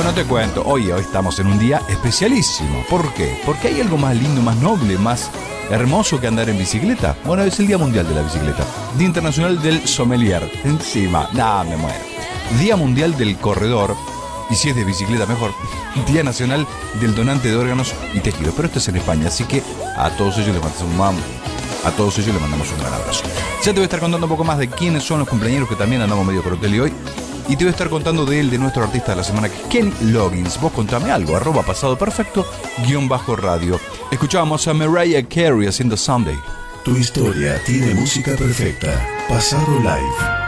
Bueno, te cuento, hoy estamos en un día especialísimo. ¿Por qué? Porque hay algo más lindo, más noble, más hermoso que andar en bicicleta. Bueno, es el Día Mundial de la Bicicleta. Día Internacional del Sommelier. Encima, me muero. Día Mundial del Corredor. Y si es de bicicleta, mejor. Día Nacional del Donante de Órganos y Tejidos. Pero esto es en España, así que a todos ellos les mandamos un gran abrazo. Ya te voy a estar contando un poco más de quiénes son los compañeros, que también andamos medio croqueli hoy. Y te voy a estar contando de nuestro artista de la semana, que es Kenny Loggins. Vos contame algo, @pasadoperfecto_radio. Escuchábamos a Mariah Carey haciendo Someday. Tu historia tiene música perfecta. Pasado Live.